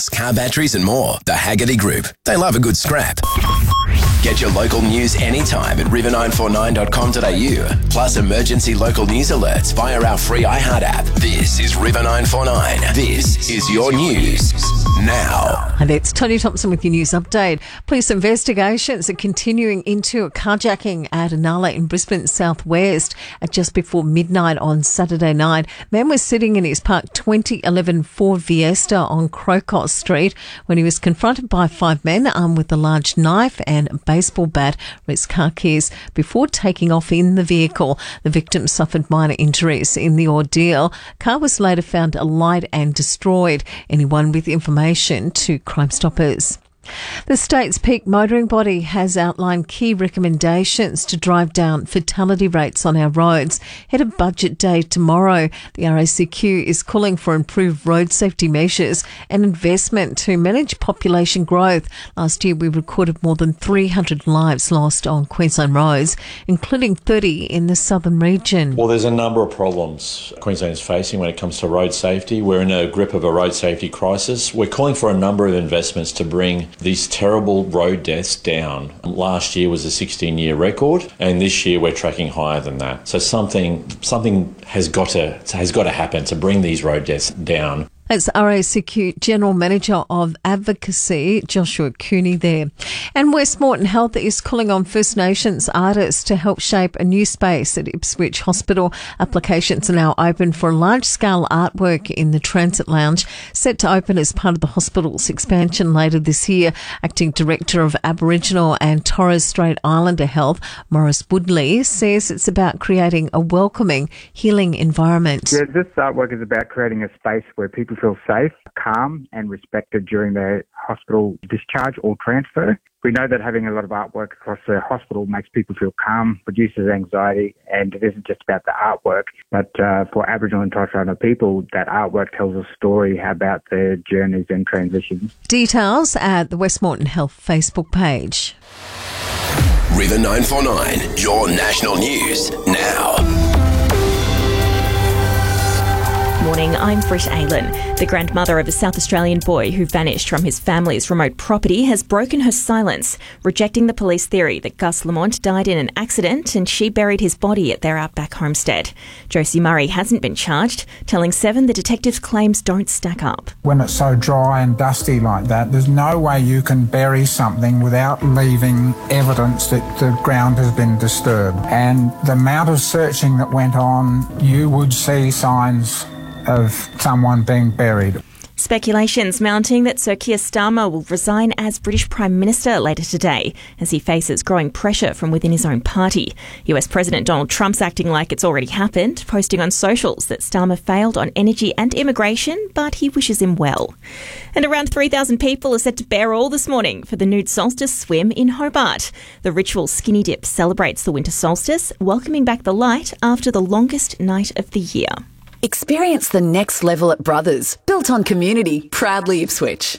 glass, car batteries and more. The Haggerty Group. They love a good scrap. Get your local news anytime at river949.com.au. Plus emergency local news alerts via our free iHeart app. This is River 949. This is your news now. And it's Tony Thompson with your news update. Police investigations are continuing into a carjacking at Inala in Brisbane southwest at just before midnight on Saturday night. Man was sitting in his parked 2011 Ford Fiesta on Crocos Street when he was confronted by 5 men armed with a large knife and a baseball bat or his car keys before taking off in the vehicle. The victim suffered minor injuries in the ordeal. Car was later found alight and destroyed. Anyone with information to Crime Stoppers. The state's peak motoring body has outlined key recommendations to drive down fatality rates on our roads. Ahead of budget day tomorrow, the RACQ is calling for improved road safety measures and investment to manage population growth. Last year, we recorded more than 300 lives lost on Queensland roads, including 30 in the southern region. Well, there's a number of problems Queensland is facing when it comes to road safety. We're in a grip of a road safety crisis. We're calling for a number of investments to bring these terrible road deaths down. Last year was a 16-year record, and this year we're tracking higher than that. So something has got to happen to bring these road deaths down. That's RACQ General Manager of Advocacy, Joshua Cooney there. And Westmoreton Health is calling on First Nations artists to help shape a new space at Ipswich Hospital. Applications are now open for large-scale artwork in the Transit Lounge, set to open as part of the hospital's expansion later this year. Acting Director of Aboriginal and Torres Strait Islander Health, Morris Woodley, says it's about creating a welcoming, healing environment. Yeah, this artwork is about creating a space where people feel safe, calm and respected during their hospital discharge or transfer. We know that having a lot of artwork across the hospital makes people feel calm, reduces anxiety, and it isn't just about the artwork, but for Aboriginal and Torres Strait Islander people, that artwork tells a story about their journeys and transitions. Details at the Westmoreton Health Facebook page. River 949, your national news now. Morning, I'm Britt Aylan. The grandmother of a South Australian boy who vanished from his family's remote property has broken her silence, rejecting the police theory that Gus Lamont died in an accident and she buried his body at their outback homestead. Josie Murray hasn't been charged, telling Seven the detective's claims don't stack up. When it's so dry and dusty like that, there's no way you can bury something without leaving evidence that the ground has been disturbed. And the amount of searching that went on, you would see signs of someone being buried. Speculations mounting that Sir Keir Starmer will resign as British Prime Minister later today as he faces growing pressure from within his own party. US President Donald Trump's acting like it's already happened, posting on socials that Starmer failed on energy and immigration, but he wishes him well. And around 3,000 people are set to Bear All this morning for the nude solstice swim in Hobart. The ritual skinny dip celebrates the winter solstice, welcoming back the light after the longest night of the year. Experience the next level at Brothers, built on community, proudly Ipswich.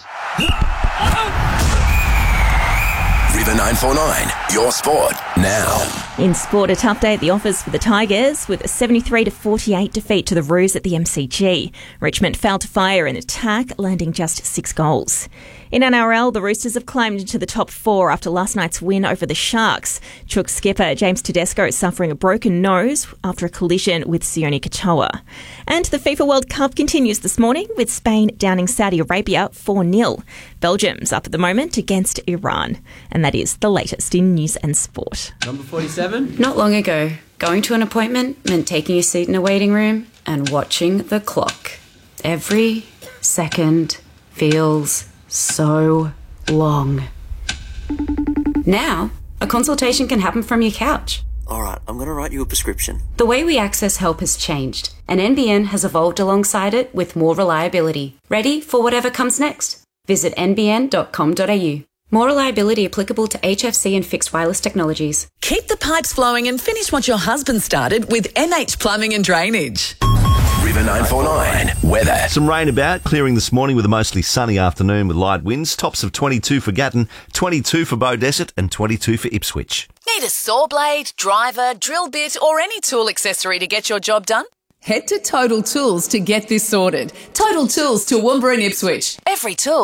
River 949, your sport now. In sport, a tough day at the office for the Tigers with a 73-48 defeat to the Roos at the MCG. Richmond failed to fire an attack, landing just 6 goals. In NRL, the Roosters have climbed into the top 4 after last night's win over the Sharks. Chook skipper James Tedesco suffering a broken nose after a collision with Sione Katoa. And the FIFA World Cup continues this morning with Spain downing Saudi Arabia 4-0. Belgium's up at the moment against Iran. And that is the latest in news and sport. Number 47. Not long ago, going to an appointment meant taking a seat in a waiting room and watching the clock. Every second feels so long. Now, a consultation can happen from your couch. All right, I'm going to write you a prescription. The way we access help has changed, and NBN has evolved alongside it with more reliability. Ready for whatever comes next? Visit nbn.com.au. More reliability applicable to HFC and fixed wireless technologies. Keep the pipes flowing and finish what your husband started with NH Plumbing and Drainage. River 949 weather. Some rain about, clearing this morning with a mostly sunny afternoon with light winds. Tops of 22 for Gatton, 22 for Beaudesert and 22 for Ipswich. Need a saw blade, driver, drill bit or any tool accessory to get your job done? Head to Total Tools to get this sorted. Total Tools, Toowoomba and Ipswich. Every tool